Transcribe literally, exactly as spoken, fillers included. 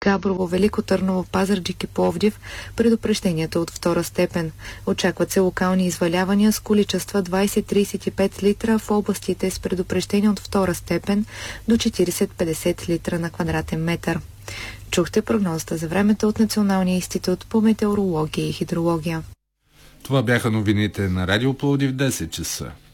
Габрово, Велико Търново, Пазарджик и Пловдив предупреждението от втора степен. Очакват се локални извалявания с количества двайсет до трийсет и пет литра в областите с предупреждение от втора степен до четирийсет до петдесет литра на квадратен метър. Чухте прогнозата за времето от Националния институт по метеорология и хидрология. Това бяха новините на Радио Пловдив, десет часа.